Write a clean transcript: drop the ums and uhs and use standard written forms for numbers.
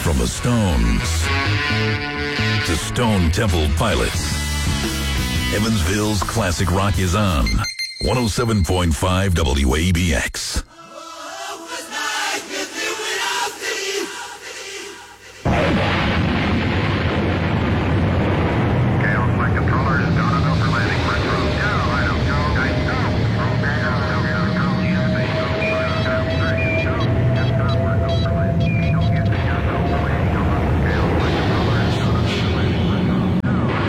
From the Stones to Stone Temple Pilots, Evansville's classic rock is on 107.5 WABX.